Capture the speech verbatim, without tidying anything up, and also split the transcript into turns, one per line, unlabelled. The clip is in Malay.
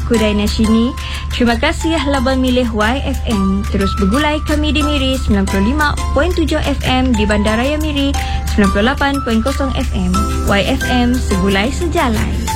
aku Daina Shini. Terima kasih telah memilih Y F M. Terus bergulai kami di Miri sembilan puluh lima perpuluhan tujuh F M, di Bandaraya Miri sembilan puluh lapan perpuluhan kosong F M. Y F M, segulai sejalan.